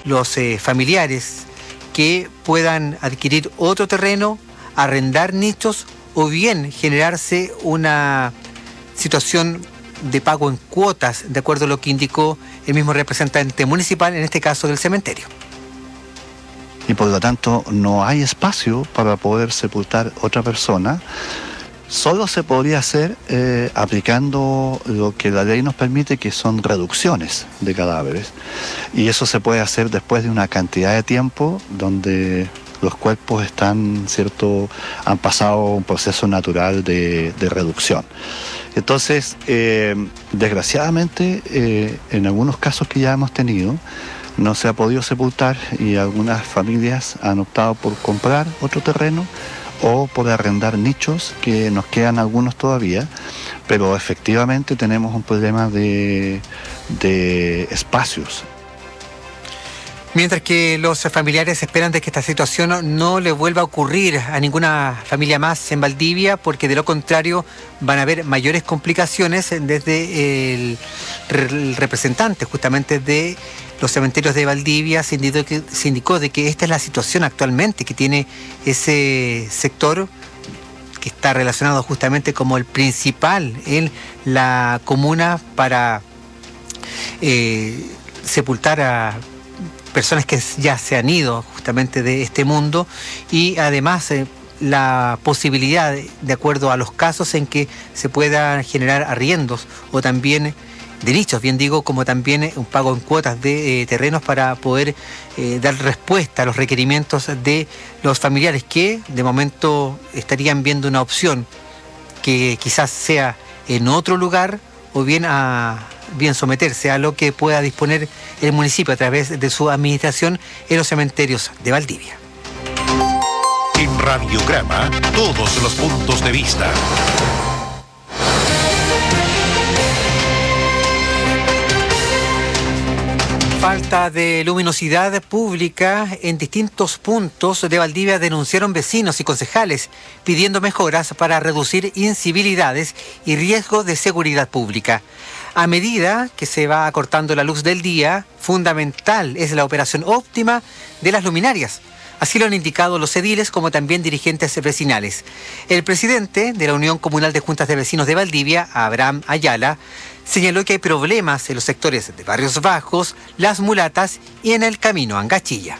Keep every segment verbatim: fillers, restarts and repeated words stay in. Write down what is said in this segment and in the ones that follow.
los eh, familiares que puedan adquirir otro terreno, arrendar nichos o bien generarse una situación de pago en cuotas, de acuerdo a lo que indicó el mismo representante municipal, en este caso del cementerio. Y por lo tanto no hay espacio para poder sepultar otra persona. Solo se podría hacer eh, aplicando lo que la ley nos permite, que son reducciones de cadáveres. Y eso se puede hacer después de una cantidad de tiempo donde los cuerpos están, ¿cierto?, han pasado un proceso natural de, de reducción. Entonces, eh, desgraciadamente, eh, en algunos casos que ya hemos tenido, no se ha podido sepultar y algunas familias han optado por comprar otro terreno o por arrendar nichos, que nos quedan algunos todavía, pero efectivamente tenemos un problema de, de espacios. Mientras que los familiares esperan de que esta situación no le vuelva a ocurrir a ninguna familia más en Valdivia, porque de lo contrario van a haber mayores complicaciones. Desde el, el representante justamente de los cementerios de Valdivia se indicó, que, se indicó de que esta es la situación actualmente que tiene ese sector, que está relacionado justamente como el principal en la comuna para eh, sepultar a personas que ya se han ido justamente de este mundo, y además eh, la posibilidad, de, de acuerdo a los casos en que se puedan generar arriendos o también de nichos, bien digo, como también eh, un pago en cuotas de eh, terrenos para poder eh, dar respuesta a los requerimientos de los familiares, que de momento estarían viendo una opción que quizás sea en otro lugar o bien a bien someterse a lo que pueda disponer el municipio a través de su administración en los cementerios de Valdivia. En Radiograma, todos los puntos de vista. Falta de luminosidad pública en distintos puntos de Valdivia denunciaron vecinos y concejales, pidiendo mejoras para reducir incivilidades y riesgos de seguridad pública. A medida que se va acortando la luz del día, fundamental es la operación óptima de las luminarias. Así lo han indicado los ediles como también dirigentes vecinales. El presidente de la Unión Comunal de Juntas de Vecinos de Valdivia, Abraham Ayala, señaló que hay problemas en los sectores de Barrios Bajos, Las Mulatas y en el camino a Angachilla.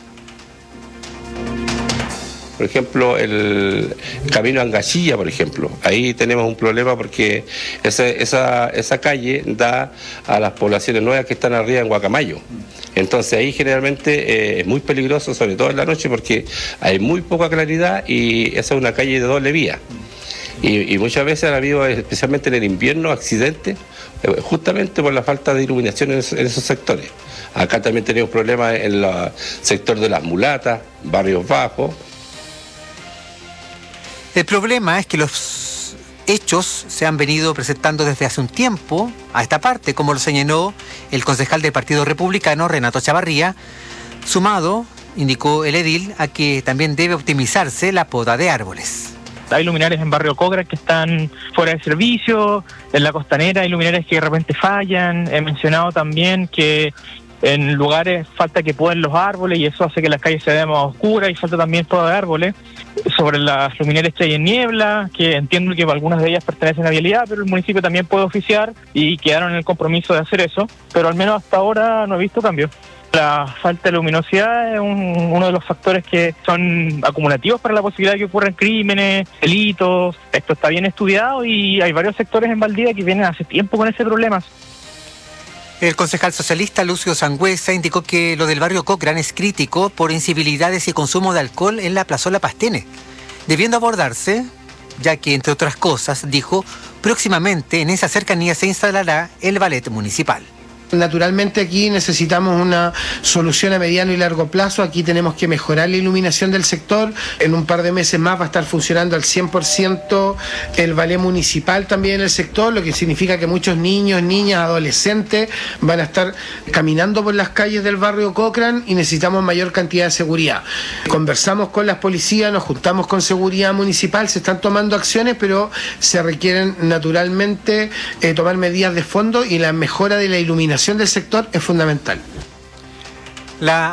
Por ejemplo, el camino a Angachilla, por ejemplo, ahí tenemos un problema porque esa, esa, esa calle da a las poblaciones nuevas que están arriba en Guacamayo. Entonces ahí generalmente eh, es muy peligroso, sobre todo en la noche, porque hay muy poca claridad y esa es una calle de doble vía. Y, y muchas veces han habido, especialmente en el invierno, accidentes, eh, justamente por la falta de iluminación en, en esos sectores. Acá también tenemos problemas en el sector de Las Mulatas, Barrios Bajos. El problema es que los hechos se han venido presentando desde hace un tiempo a esta parte, como lo señaló el concejal del Partido Republicano, Renato Chavarría, sumado, indicó el edil, a que también debe optimizarse la poda de árboles. Hay luminarias en Barrio Cogra que están fuera de servicio, en la Costanera hay luminarias que de repente fallan. He mencionado también que en lugares falta que poden los árboles y eso hace que las calles se vean más oscuras, y falta también poda de árboles. Sobre las luminarias que hay en Niebla, que entiendo que algunas de ellas pertenecen a Vialidad, pero el municipio también puede oficiar y quedaron en el compromiso de hacer eso, pero al menos hasta ahora no he visto cambios. La falta de luminosidad es un, uno de los factores que son acumulativos para la posibilidad de que ocurran crímenes, delitos. Esto está bien estudiado y hay varios sectores en Valdivia que vienen hace tiempo con ese problema. El concejal socialista Lucio Sangüesa indicó que lo del barrio Cochrane es crítico por incivilidades y consumo de alcohol en la plazola Pastene, debiendo abordarse, ya que, entre otras cosas, dijo, próximamente en esa cercanía se instalará el ballet municipal. Naturalmente aquí necesitamos una solución a mediano y largo plazo. Aquí tenemos que mejorar la iluminación del sector. En un par de meses más va a estar funcionando al cien por ciento el ballet municipal también en el sector, lo que significa que muchos niños, niñas, adolescentes van a estar caminando por las calles del barrio Cochrane y necesitamos mayor cantidad de seguridad. Conversamos con las policías, nos juntamos con seguridad municipal, se están tomando acciones, pero se requieren naturalmente eh, tomar medidas de fondo, y la mejora de la iluminación del sector es fundamental. La